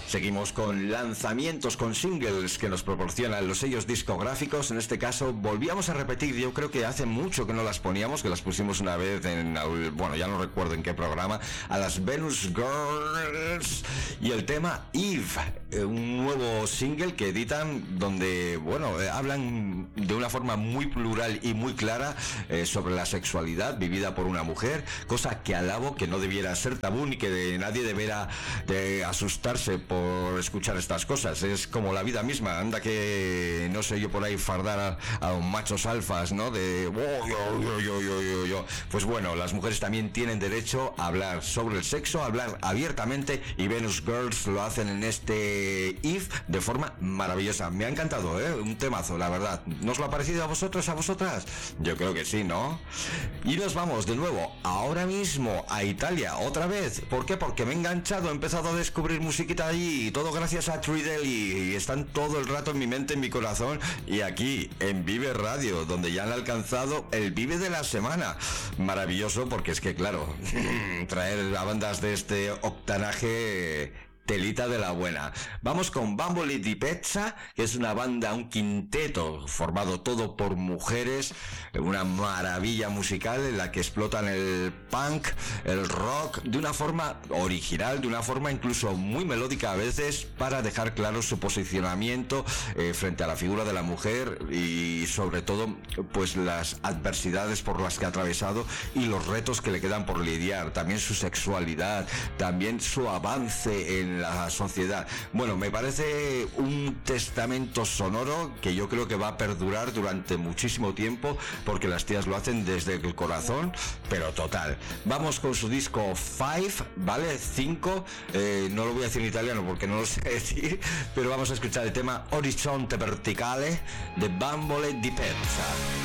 Seguimos con lanzamientos, con singles que nos proporcionan los sellos discográficos. En este caso volvíamos a repetir, yo creo que hace mucho que no las poníamos, que las pusimos una vez en, bueno, ya no recuerdo en qué programa, a las Venus Girls, y el tema Eve, un nuevo single que editan donde, bueno, hablan de una forma muy plural y muy clara sobre la sexualidad vivida por una mujer, cosa que alabo, que no debiera ser tabú ni que nadie debiera de asustarse por escuchar estas cosas. Es como la vida misma, anda que no sé yo por ahí fardar a machos alfas, ¿no? De yo. Pues bueno, las mujeres también tienen derecho a hablar sobre el sexo, a hablar abiertamente, y Venus Girls lo hacen en este Eve de forma maravillosa. Me ha encantado, un temazo, la verdad. ¿No os lo ha parecido a vosotros, a vosotras? Yo creo que sí, ¿no? Y nos vamos de nuevo ahora mismo a Italia, otra vez. ¿Por qué? Porque me he enganchado, he empezado a descubrir musiquita allí, y todo gracias a Tridelli, y están todo el rato en mi mente, en mi corazón, y aquí en Vive Radio, donde ya han alcanzado el Vive de la semana. Maravilloso, porque es que claro, traer a bandas de este octanaje, telita de la buena. Vamos con Bambole di Pezza, que es una banda, un quinteto formado todo por mujeres, una maravilla musical en la que explotan el punk, el rock, de una forma original, de una forma incluso muy melódica a veces, para dejar claro su posicionamiento frente a la figura de la mujer, y sobre todo pues las adversidades por las que ha atravesado y los retos que le quedan por lidiar, también su sexualidad, también su avance en la sociedad. Bueno, me parece un testamento sonoro que yo creo que va a perdurar durante muchísimo tiempo, porque las tías lo hacen desde el corazón, pero total. Vamos con su disco 5, ¿vale? 5, no lo voy a decir en italiano porque no lo sé decir, pero vamos a escuchar el tema Orizzonte Verticale de Bambole di Pezza.